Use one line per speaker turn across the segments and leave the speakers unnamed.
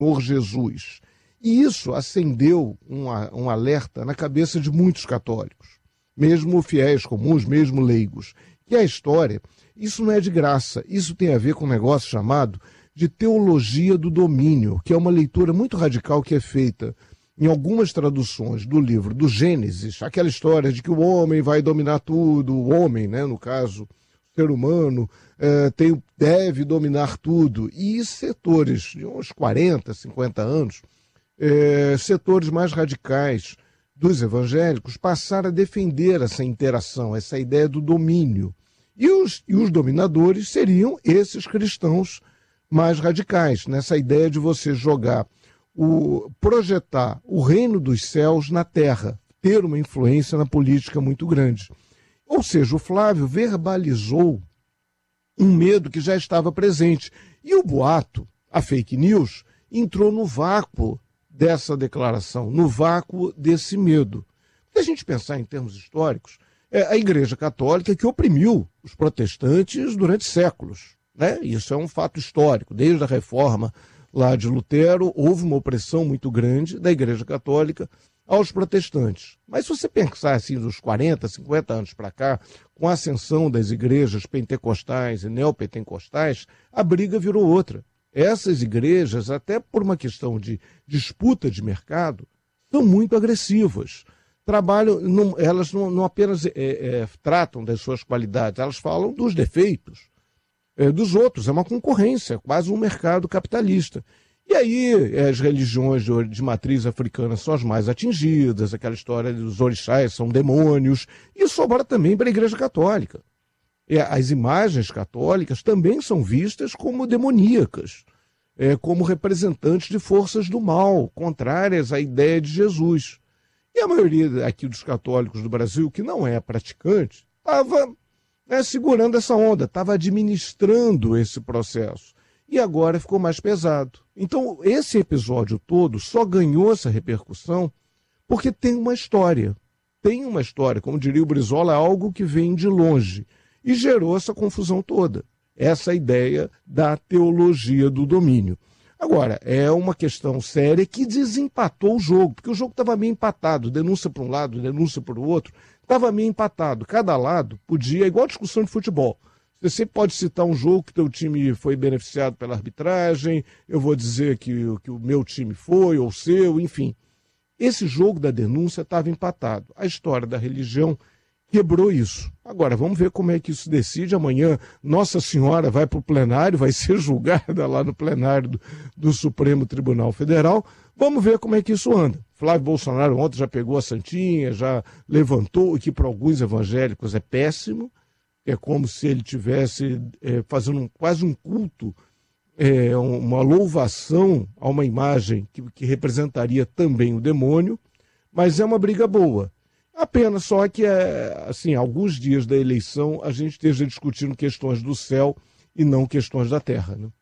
Senhor Jesus. E isso acendeu um alerta na cabeça de muitos católicos, mesmo fiéis comuns, mesmo leigos, que a história, isso não é de graça, isso tem a ver com um negócio chamado de teologia do domínio, que é uma leitura muito radical que é feita em algumas traduções do livro do Gênesis, aquela história de que o homem vai dominar tudo, o homem, né, no caso, o ser humano, deve dominar tudo. E setores de uns 40, 50 anos, setores mais radicais dos evangélicos passaram a defender essa interação, essa ideia do domínio. E os dominadores seriam esses cristãos mais radicais, nessa ideia de você projetar o reino dos céus na terra, ter uma influência na política muito grande. Ou seja, o Flávio verbalizou um medo que já estava presente. E o boato, a fake news, entrou no vácuo dessa declaração, no vácuo desse medo. Se a gente pensar em termos históricos, a Igreja Católica que oprimiu os protestantes durante séculos, né? Isso é um fato histórico. Desde a Reforma lá de Lutero, houve uma opressão muito grande da Igreja Católica aos protestantes. Mas se você pensar assim, dos 40, 50 anos para cá, com a ascensão das igrejas pentecostais e neopentecostais, a briga virou outra. Essas igrejas, até por uma questão de disputa de mercado, são muito agressivas. Elas não apenas tratam das suas qualidades, elas falam dos defeitos dos outros. É uma concorrência, quase um mercado capitalista. E aí as religiões de matriz africana são as mais atingidas, aquela história dos orixás são demônios, e sobra também para a Igreja Católica. As imagens católicas também são vistas como demoníacas, como representantes de forças do mal, contrárias à ideia de Jesus. E a maioria aqui dos católicos do Brasil, que não é praticante, estava segurando essa onda, estava administrando esse processo. E agora ficou mais pesado. Então, esse episódio todo só ganhou essa repercussão porque tem uma história. Tem uma história, como diria o Brizola, algo que vem de longe. E gerou essa confusão toda, essa ideia da teologia do domínio. Agora, é uma questão séria que desempatou o jogo, porque o jogo estava meio empatado, denúncia para um lado, denúncia para o outro, estava meio empatado. Cada lado podia, igual discussão de futebol. Você pode citar um jogo que teu time foi beneficiado pela arbitragem, eu vou dizer que o meu time foi, ou o seu, enfim. Esse jogo da denúncia estava empatado. A história da religião quebrou isso. Agora, vamos ver como é que isso decide. Amanhã, Nossa Senhora vai para o plenário, vai ser julgada lá no plenário do Supremo Tribunal Federal. Vamos ver como é que isso anda. Flávio Bolsonaro ontem já pegou a santinha, já levantou, o que para alguns evangélicos é péssimo. É como se ele estivesse fazendo quase um culto, uma louvação a uma imagem que representaria também o demônio, mas é uma briga boa. Apenas só que, assim, alguns dias da eleição a gente esteja discutindo questões do céu e não questões da terra, né?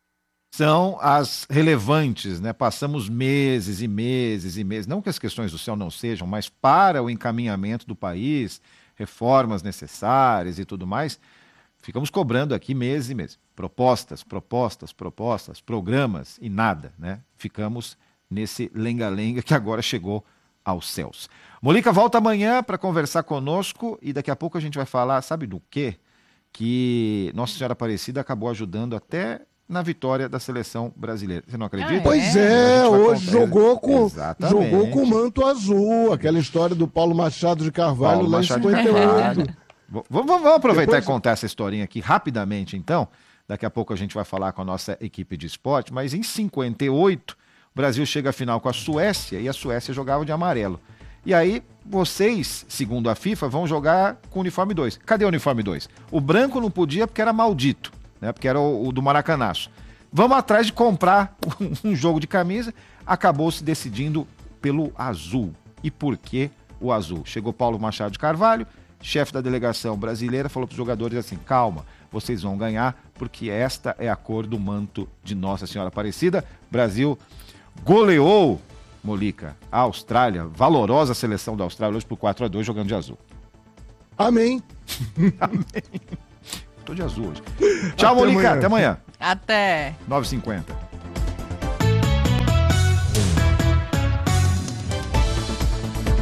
São as relevantes, né? Passamos meses e meses e meses, não que as questões do céu não sejam, mas para o encaminhamento do país, reformas necessárias e tudo mais, ficamos cobrando aqui meses e meses. Propostas, programas e nada, né? Ficamos nesse lenga-lenga que agora chegou aos céus. Molica volta amanhã para conversar conosco e daqui a pouco a gente vai falar, sabe do quê? Que Nossa Senhora Aparecida acabou ajudando até na vitória da seleção brasileira. Você não acredita?
Pois hoje jogou com o manto azul, aquela história do Paulo Machado de Carvalho lá em 58.
Vamos aproveitar e contar essa historinha aqui rapidamente, então. Daqui a pouco a gente vai falar com a nossa equipe de esporte, mas em 58, o Brasil chega à final com a Suécia e a Suécia jogava de amarelo. E aí, vocês, segundo a FIFA, vão jogar com o uniforme 2. Cadê o uniforme 2? O branco não podia porque era maldito, né? Porque era o do Maracanaço. Vamos atrás de comprar um jogo de camisa, acabou se decidindo pelo azul. E por que o azul? Chegou Paulo Machado de Carvalho, chefe da delegação brasileira, falou para os jogadores assim, calma, vocês vão ganhar, porque esta é a cor do manto de Nossa Senhora Aparecida. Brasil goleou, Molica, a Austrália, valorosa seleção da Austrália, hoje por 4-2, jogando de azul.
Amém.
Amém. Tô de azul hoje. Tchau, Molica, até amanhã.
Até.
9h50.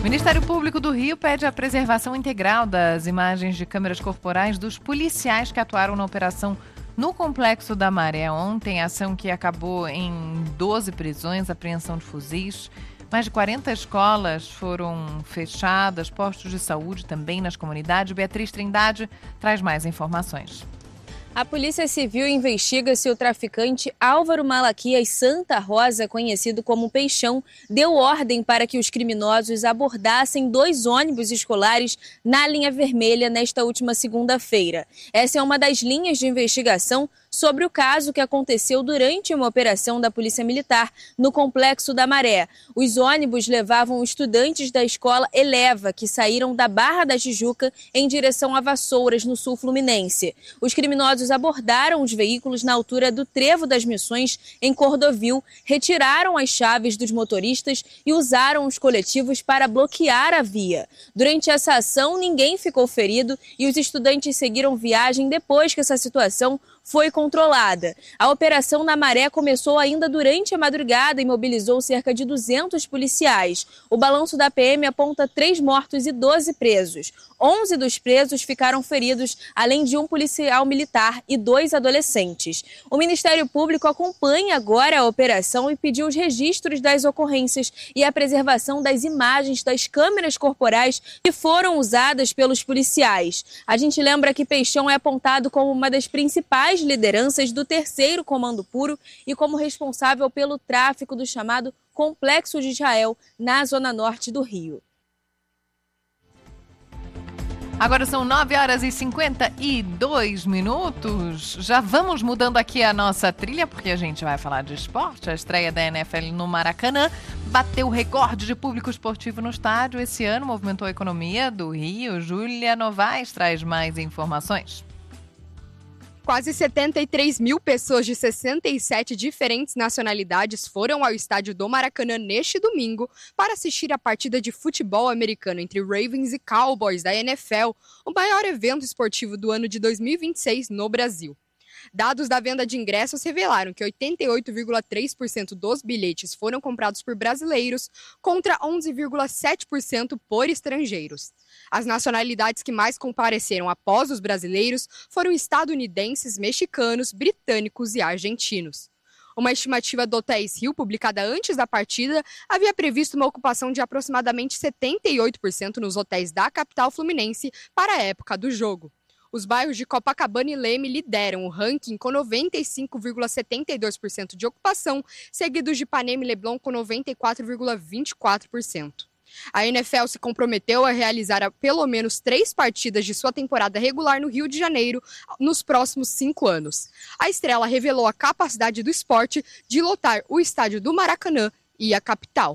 Ministério Público do Rio pede a preservação integral das imagens de câmeras corporais dos policiais que atuaram na operação no Complexo da Maré ontem. Ação que acabou em 12 prisões, apreensão de fuzis. Mais de 40 escolas foram fechadas, postos de saúde também nas comunidades. Beatriz Trindade traz mais informações.
A Polícia Civil investiga se o traficante Álvaro Malaquias Santa Rosa, conhecido como Peixão, deu ordem para que os criminosos abordassem 2 ônibus escolares na linha vermelha nesta última segunda-feira. Essa é uma das linhas de investigação sobre o caso que aconteceu durante uma operação da Polícia Militar no Complexo da Maré. Os ônibus levavam estudantes da escola Eleva, que saíram da Barra da Tijuca em direção a Vassouras, no sul fluminense. Os criminosos abordaram os veículos na altura do Trevo das Missões, em Cordovil, retiraram as chaves dos motoristas e usaram os coletivos para bloquear a via. Durante essa ação, ninguém ficou ferido e os estudantes seguiram viagem depois que essa situação foi controlada. A operação na Maré começou ainda durante a madrugada e mobilizou cerca de 200 policiais. O balanço da PM aponta 3 mortos e 12 presos. 11 dos presos ficaram feridos, além de um policial militar e 2 adolescentes. O Ministério Público acompanha agora a operação e pediu os registros das ocorrências e a preservação das imagens das câmeras corporais que foram usadas pelos policiais. A gente lembra que Peixão é apontado como uma das principais lideranças do 3º Comando Puro e como responsável pelo tráfico do chamado Complexo de Israel, na zona norte do Rio.
Agora são 9h52. Já vamos mudando aqui a nossa trilha, porque a gente vai falar de esporte. A estreia da NFL no Maracanã bateu recorde de público esportivo no estádio esse ano, movimentou a economia do Rio. Júlia Novaes traz mais informações.
Quase 73 mil pessoas de 67 diferentes nacionalidades foram ao estádio do Maracanã neste domingo para assistir a partida de futebol americano entre Ravens e Cowboys da NFL, o maior evento esportivo do ano de 2026 no Brasil. Dados da venda de ingressos revelaram que 88,3% dos bilhetes foram comprados por brasileiros contra 11,7% por estrangeiros. As nacionalidades que mais compareceram após os brasileiros foram estadunidenses, mexicanos, britânicos e argentinos. Uma estimativa do Hotéis Rio, publicada antes da partida, havia previsto uma ocupação de aproximadamente 78% nos hotéis da capital fluminense para a época do jogo. Os bairros de Copacabana e Leme lideram o ranking com 95,72% de ocupação, seguidos de Ipanema e Leblon com 94,24%. A NFL se comprometeu a realizar pelo menos 3 partidas de sua temporada regular no Rio de Janeiro nos próximos 5 anos. A estrela revelou a capacidade do esporte de lotar o estádio do Maracanã e a capital.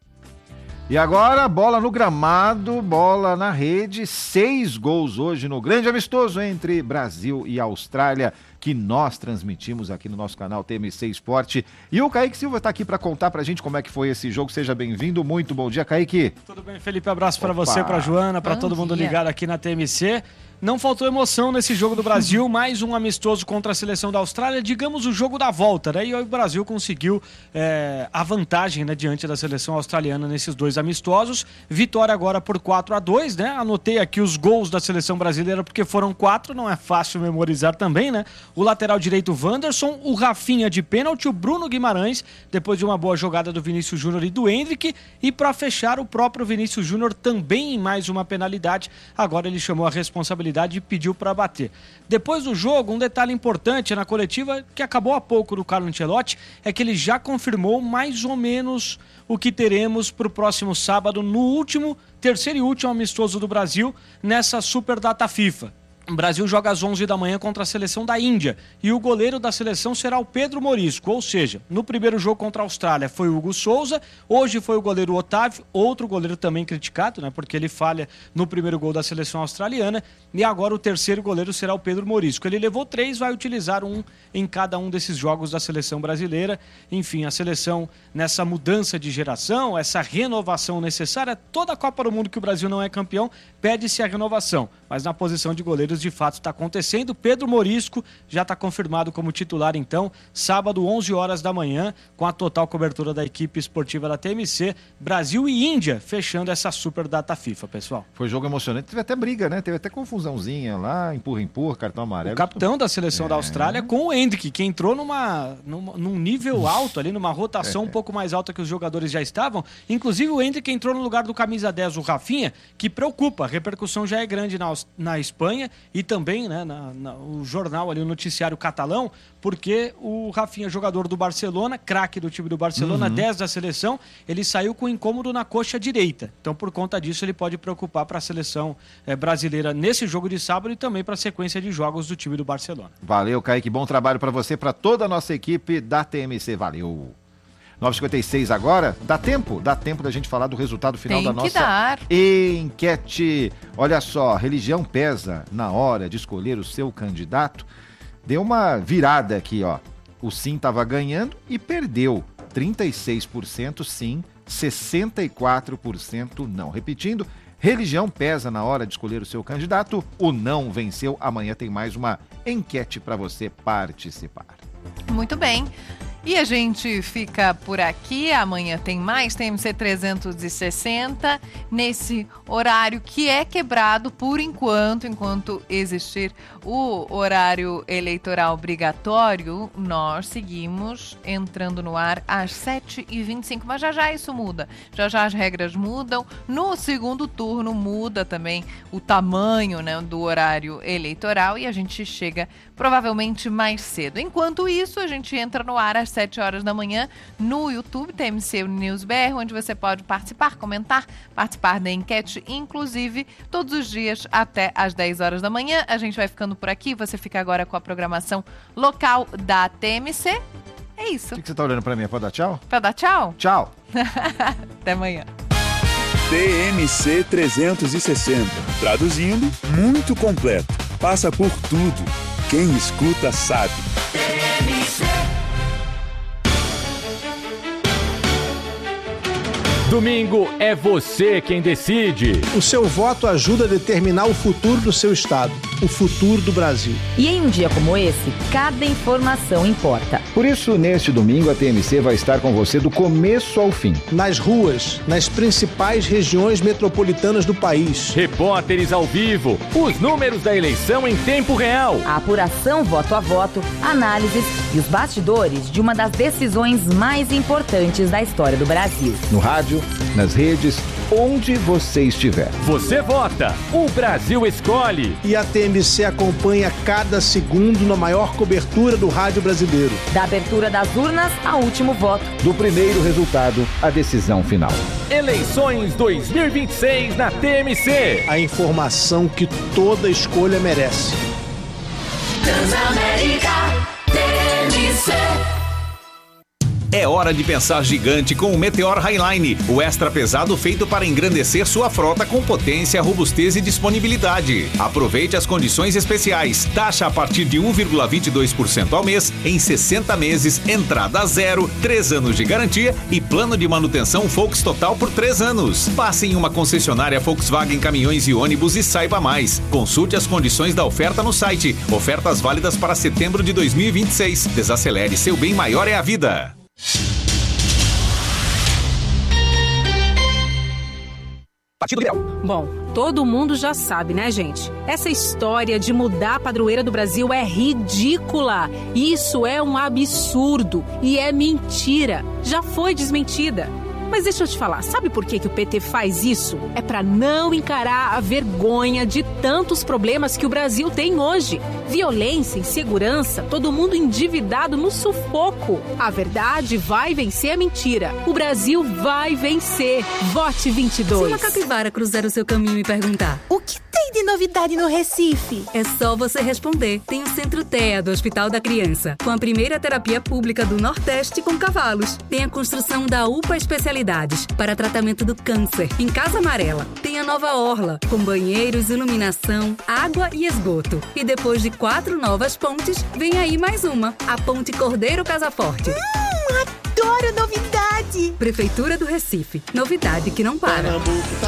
E agora, bola no gramado, bola na rede, 6 gols hoje no grande amistoso entre Brasil e Austrália, que nós transmitimos aqui no nosso canal TMC Esporte. E o Kaique Silva está aqui para contar para a gente como é que foi esse jogo. Seja bem-vindo, muito bom dia, Kaique.
Tudo bem, Felipe? Abraço para você, para a Joana, para todo mundo ligado aqui na TMC. Não faltou emoção nesse jogo do Brasil, mais um amistoso contra a seleção da Austrália, digamos o jogo da volta, né? E o Brasil conseguiu a vantagem, né, diante da seleção australiana nesses 2 amistosos. Vitória agora por 4-2, né? Anotei aqui os gols da seleção brasileira porque foram 4, não é fácil memorizar também, né? O lateral direito Wanderson, o Rafinha de pênalti, o Bruno Guimarães, depois de uma boa jogada do Vinícius Júnior e do Endrick, e para fechar o próprio Vinícius Júnior também em mais uma penalidade. Agora ele chamou a responsabilidade e pediu para bater. Depois do jogo, um detalhe importante na coletiva, que acabou há pouco do Carlo Ancelotti, é que ele já confirmou mais ou menos o que teremos para o próximo sábado, no terceiro e último amistoso do Brasil, nessa Super Data FIFA. O Brasil joga às 11 da manhã contra a seleção da Índia e o goleiro da seleção será o Pedro Morisco, ou seja, no primeiro jogo contra a Austrália foi o Hugo Souza, hoje foi o goleiro Otávio, outro goleiro também criticado, né, porque ele falha no primeiro gol da seleção australiana, e agora o terceiro goleiro será o Pedro Morisco. Ele levou 3, vai utilizar um em cada um desses jogos da seleção brasileira. Enfim, a seleção nessa mudança de geração, essa renovação necessária, toda a Copa do Mundo que o Brasil não é campeão, pede-se a renovação, mas na posição de goleiro brasileiros de fato está acontecendo. Pedro Morisco já está confirmado como titular, então, sábado, 11 horas da manhã, com a total cobertura da equipe esportiva da TMC, Brasil e Índia, fechando essa super data FIFA, pessoal.
Foi jogo emocionante, teve até briga, né? Teve até confusãozinha lá, empurra, cartão amarelo.
O capitão da seleção da Austrália com o Hendrick, que entrou num nível alto ali, numa rotação um pouco mais alta que os jogadores já estavam. Inclusive o Hendrick entrou no lugar do camisa 10, o Rafinha, que preocupa. A repercussão já é grande na Espanha e também, né, o jornal ali, o noticiário catalão, porque o Rafinha, jogador do Barcelona, craque do time do Barcelona, 10 da seleção, ele saiu com incômodo na coxa direita. Então, por conta disso, ele pode preocupar para a seleção brasileira nesse jogo de sábado e também para a sequência de jogos do time do Barcelona.
Valeu, Kaique. Bom trabalho para você, para toda a nossa equipe da TMC. Valeu. 9h56 agora. Dá tempo da gente falar do resultado final da nossa enquete. Olha só, religião pesa na hora de escolher o seu candidato. Deu uma virada aqui, ó. O sim estava ganhando e perdeu. 36% sim, 64% não. Repetindo, religião pesa na hora de escolher o seu candidato. O não venceu. Amanhã tem mais uma enquete para você participar.
Muito bem. E a gente fica por aqui, amanhã tem mais, TMC 360, nesse horário que é quebrado por enquanto existir o horário eleitoral obrigatório, nós seguimos entrando no ar às 7h25, mas já isso muda, já as regras mudam, no segundo turno muda também o tamanho, né, do horário eleitoral e a gente chega provavelmente mais cedo. Enquanto isso, a gente entra no ar às 7 horas da manhã no YouTube, TMC News BR, onde você pode participar, comentar, participar da enquete, inclusive todos os dias até às 10 horas da manhã. A gente vai ficando por aqui, você fica agora com a programação local da TMC. É isso.
O que você tá olhando pra mim? É pra dar tchau?
Pra dar tchau?
Tchau.
Até amanhã.
TMC 360. Traduzindo, muito completo. Passa por tudo. Quem escuta sabe.
Domingo é você quem decide.
O seu voto ajuda a determinar o futuro do seu estado, o futuro do Brasil.
E em um dia como esse, cada informação importa.
Por isso, neste domingo, a TMC vai estar com você do começo ao fim.
Nas ruas, nas principais regiões metropolitanas do país.
Repórteres ao vivo, os números da eleição em tempo real.
A apuração voto a voto, análises e os bastidores de uma das decisões mais importantes da história do Brasil.
No rádio, nas redes, onde você estiver.
Você vota, o Brasil escolhe.
E a TMC acompanha cada segundo na maior cobertura do rádio brasileiro.
Da abertura das urnas ao último voto.
Do primeiro resultado à decisão final.
Eleições 2026 na TMC.
A informação que toda escolha merece.
Transamérica TMC.
É hora de pensar gigante com o Meteor Highline, o extra pesado feito para engrandecer sua frota com potência, robustez e disponibilidade. Aproveite as condições especiais. Taxa a partir de 1,22% ao mês, em 60 meses, entrada zero, 3 anos de garantia e plano de manutenção Volks Total por 3 anos. Passe em uma concessionária Volkswagen Caminhões e Ônibus e saiba mais. Consulte as condições da oferta no site. Ofertas válidas para setembro de 2026. Desacelere, seu bem maior é a vida.
Bom, todo mundo já sabe, né, gente? Essa história de mudar a padroeira do Brasil é ridícula. Isso é um absurdo e é mentira. Já foi desmentida. Mas deixa eu te falar, sabe por que o PT faz isso? É para não encarar a vergonha de tantos problemas que o Brasil tem hoje. Violência, insegurança, todo mundo endividado no sufoco. A verdade vai vencer a mentira. O Brasil vai vencer. Vote 22.
Se uma capivara cruzar o seu caminho e perguntar: o que tem de novidade no Recife? É só você responder. Tem o Centro TEA do Hospital da Criança, com a primeira terapia pública do Nordeste com cavalos. Tem a construção da UPA Especialidades para tratamento do câncer em Casa Amarela. Tem a nova orla, com banheiros, iluminação, água e esgoto. E depois de 4 novas pontes, vem aí mais uma, a Ponte Cordeiro Casaforte. Adoro novidade!
Prefeitura do Recife. Novidade que não para.